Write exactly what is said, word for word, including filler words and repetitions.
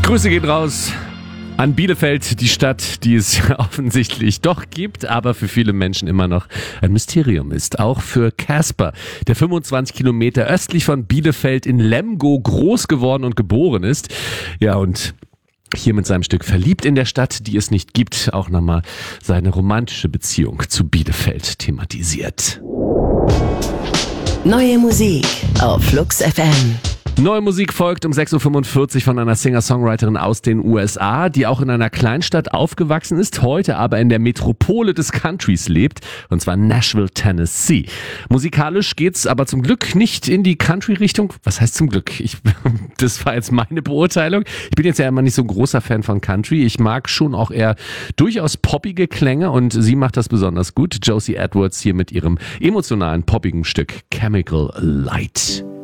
Grüße gehen raus an Bielefeld, die Stadt, die es offensichtlich doch gibt, aber für viele Menschen immer noch ein Mysterium ist. Auch für Casper, der fünfundzwanzig Kilometer östlich von Bielefeld in Lemgo groß geworden und geboren ist. Ja, und hier mit seinem Stück Verliebt in der Stadt, die es nicht gibt, auch nochmal seine romantische Beziehung zu Bielefeld thematisiert. Neue Musik auf Flux F M. Neue Musik folgt um sechs Uhr fünfundvierzig von einer Singer-Songwriterin aus den U S A, die auch in einer Kleinstadt aufgewachsen ist, heute aber in der Metropole des Countries lebt, und zwar Nashville, Tennessee. Musikalisch geht's aber zum Glück nicht in die Country-Richtung. Was heißt zum Glück? Ich, das war jetzt meine Beurteilung. Ich bin jetzt ja immer nicht so ein großer Fan von Country. Ich mag schon auch eher durchaus poppige Klänge und sie macht das besonders gut. Josie Edwards hier mit ihrem emotionalen, poppigen Stück Chemical Light.